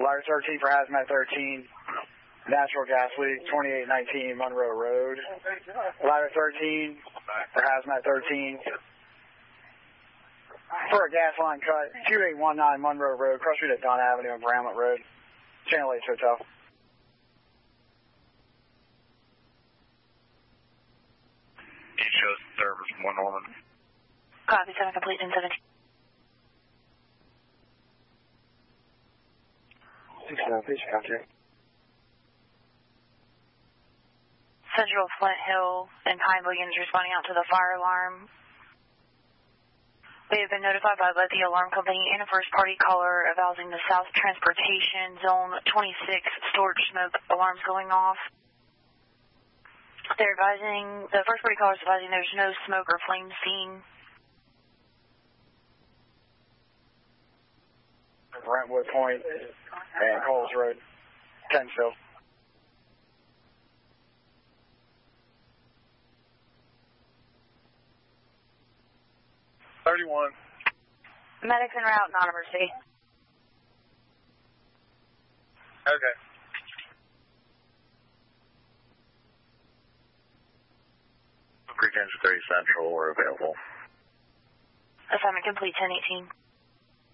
Ladder 13 for Hazmat 13. Natural gas leak, 2819 Monroe Road. Ladder 13 for Hazmat 13. For a gas line cut, 2819 Monroe Road, cross street at Don Avenue and Bramlett Road. Channel 8 Hotel. It shows service 1 Norman. Copy, 7 complete, 1017. 6-7, please contact. Central Flint Hill and Pine Williams responding out to the fire alarm. We have been notified by both the alarm company and a first-party caller advising the South Transportation Zone 26 storage smoke alarms going off. They're advising, the first-party caller is advising there's no smoke or flames seen. Brentwood Point and Coles Road, Kensville. 31. Medics en route, non-emergency. Okay. Creek Engine 30 Central, we're available. Assignment complete, 1018.